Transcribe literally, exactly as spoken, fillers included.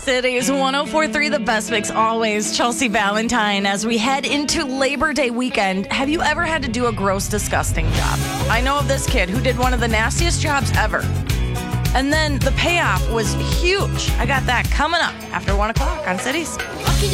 Cities one oh four point three, the best mix always. Chelsea Valentine, as we head into Labor Day weekend, have you ever had to do a gross, disgusting job? I know of this kid who did one of the nastiest jobs ever. And then the payoff was huge. I got that coming up after one o'clock on Cities.